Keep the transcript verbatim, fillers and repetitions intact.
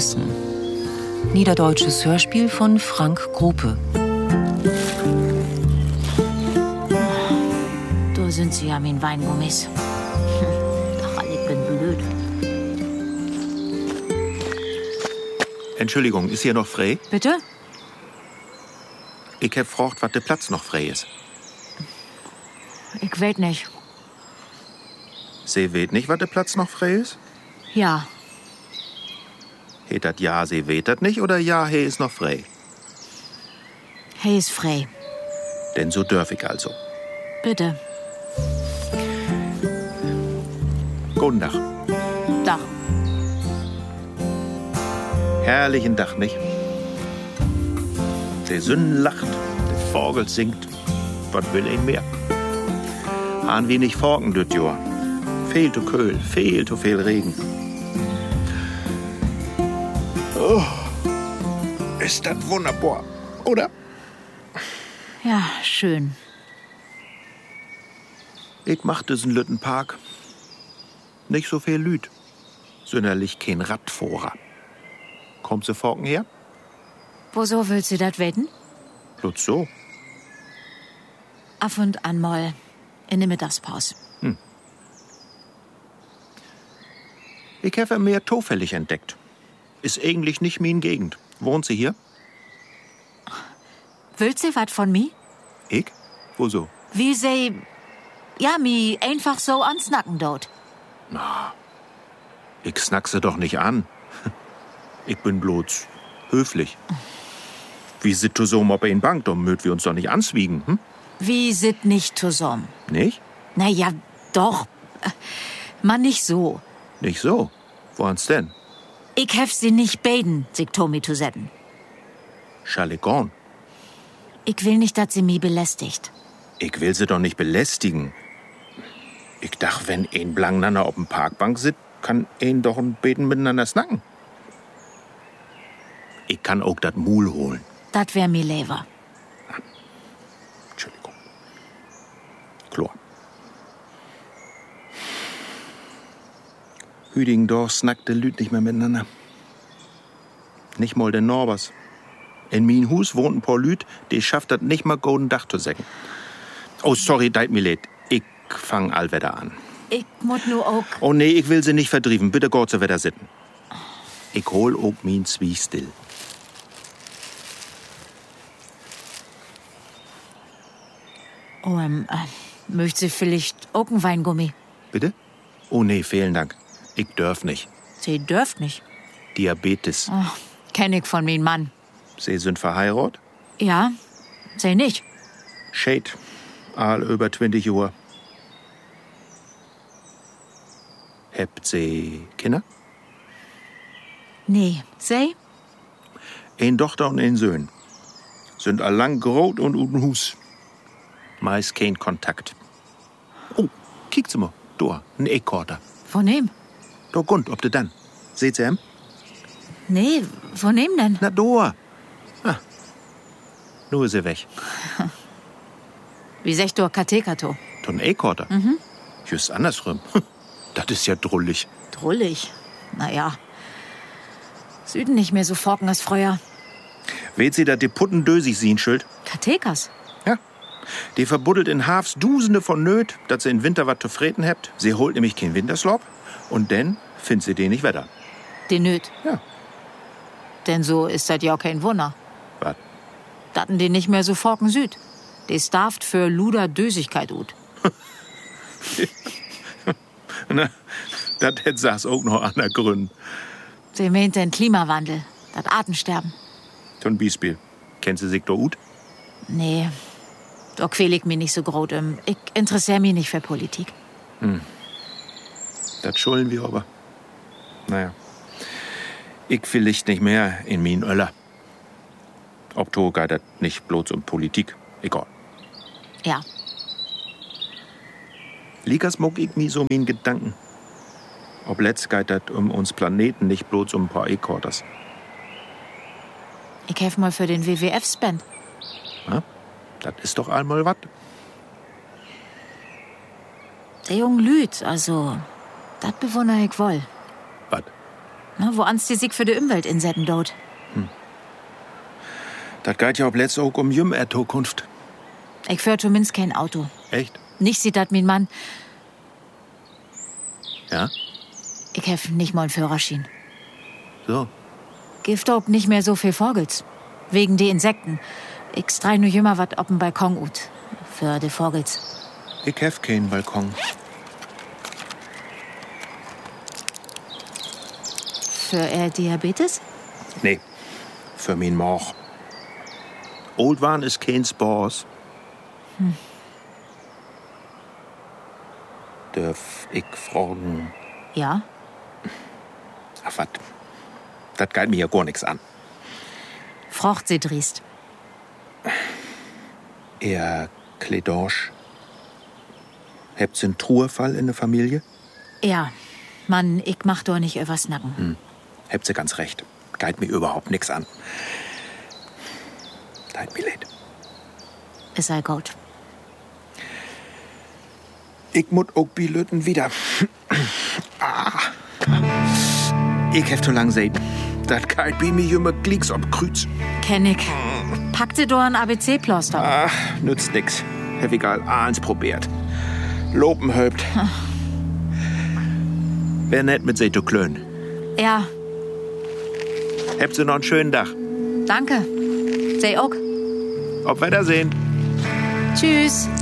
Vermissen. Niederdeutsches Hörspiel von Frank Grupe. Da sind sie ja, mein Weingummis. Ach, ich bin blöd. Entschuldigung, ist hier noch frei? Bitte? Ich hab gefragt, was der Platz noch frei ist. Ich weiß nicht. Sie weet nicht, was der Platz noch frei ist? Ja. Heet dat ja, sie weet dat nicht, oder ja, he ist noch frei? Hey ist frei. Denn so dürf ich also. Bitte. Guten Tag. Dach. Herrlichen Dach, nicht? Der Sünden lacht, der Vogel singt. Was will ein mehr? Han wir nicht forken, düt Jahr. Viel zu Köhl, viel zu viel Regen. Oh, ist das wunderbar, oder? Ja, schön. Ich mach diesen Lütten Park. Nicht so viel Lüd. Sünderlich kein Radfahrer. Kommt sie forken her? Wieso willst du das wetten? Bloß so. Ab und an mal in der Mittagspause. Hm. Ich habe mehr zufällig entdeckt. Ist eigentlich nicht min Gegend. Wohnt sie hier? Willst du was von mir? Ich? Wo so? Wie sie, ja, mi einfach so ansnacken dort. Na, ich snack sie doch nicht an. Ich bin bloß höflich. Wie sit du so ob in Bank, dann möt wir uns doch nicht answiegen, hm? Wie sit nicht zusammen? Nicht? Na ja, doch. Man nicht so. Nicht so? Woans denn? Ich hef sie nicht beten, sich Tommy zu setzen. Schalegon. Ich will nicht, dass sie mich belästigt. Ich will sie doch nicht belästigen. Ich dach, wenn ein blankeinander auf dem Parkbank sit, kann ein doch ein Beten miteinander snacken. Ich kann auch dat Mul holen. Dat wär mir lieber. Entschuldigung. Chlor. Hüdingendorf snackte Lüd nicht mehr miteinander. Nicht mal den Norbers. In min Hus wohnt ein paar Lüd, die schafft dat nicht mal golden Dach zu säcken. Oh, sorry, deit mir leid. Ich fang allwetter an. Ich muss nur auch... Oh nee, ich will sie nicht verdrieven. Bitte Gott, so wetter sitten. Ich hol auch min Zwie still. Oh, ähm, äh, möcht sie vielleicht auch ein Weingummi? Bitte? Oh nee, vielen Dank. Ich dürf nicht. Sie dürft nicht. Diabetes. Oh, kenn ich von min Mann. Sie sind verheiratet? Ja, sie nicht. Shade. All über zwanzig Uhr. Habt sie Kinder? Nee, sie? Ein Tochter und ein Sohn. Sind allang grot und uten Hus. Meist kein Kontakt. Oh, kiekt mal. Da, ein Eckkorter. Von wem? Da Gund, ob de dann. Seht sie ihm? Nee, von wem denn? Na, da. Ah. Nur ist sie weg. Wie sech du Katekato? Ton Eckkorter? Mhm. Just andersrum. Das ist ja drullig. Drullig? Naja. Süden nicht mehr so forken als früher. Weht sie, dass die Putten dösig sehen, Schild? Katekas? Ja. Die verbuddelt in Hafs Dusende von Nöt, dass sie in Winter was zu freten hebt. Sie holt nämlich kein Winterslop. Und dann findet sie den nicht wetter. Den Nöt? Ja. Denn so ist das ja auch kein Wunder. Was? Datten die nicht mehr so forken Süd. Die starft für Luder Dösigkeit ut. Na, das hätt saß auch noch an der Grün. Sie meint den Klimawandel, das Artensterben. Ton Beispiel. Kennt sie sich da ut? Nee, da quäl ich mich nicht so groß. Ich interessiere mich nicht für Politik. Hm. Das schulden wir aber. Naja. Ich vielleicht nicht mehr in min Öller. Ob to geht das nicht bloß um Politik. Egal. Ja. Ligas muck ich mi so min Gedanken. Ob letzt geht das um uns Planeten, nicht bloß um ein paar E-Quarters. Ich helf mal für den W W F-Spend. Ja? Das ist doch einmal wat. Der jungen Lüd, also, das bewundere ich wohl. Was? Na, wo ans die sich für die Umwelt insetten dort. Hm. Das geht ja ob letzt auch um jümmer Zukunft. Ich fahr zumindest kein Auto. Echt? Nicht sieht dat mein Mann. Ja? Ich hef nicht mal einen Führerschein. So. Gift ob nicht mehr so viel Vogels. Wegen die Insekten. Ich strei nur jümmer wat ob'n Balkon ut. Für die Vogels. Ich hef keinen Balkon. Für er Diabetes? Nee, für min Moch. Oldwan ist kein Spaß. Hm. Dürf ich fragen? Ja? Ach, wat? Das geht mir ja gar nichts an. Frocht sie driest. Er Kledosch. Habt's einen Trurfall in der Familie? Ja. Mann, ich mach doch nicht übers Nacken. Hm. Habt sie ganz recht. Geht mir überhaupt nichts an. Leid mir leid. Es sei gut. Ich muss auch bilöten wieder. Ah. Ich hef zu lang sehen. Das geht bei mir immer Glicks ob Kreuz. Kenn ich. Pack dir doch ein A B C-Ploster. Ach, nützt nix. Hef egal, eins probiert. Lopen hölbt. Wär nett mit se zu klönen. Ja. Habt ihr noch einen schönen Tag. Danke. Sei auch. Auf Wiedersehen. Tschüss.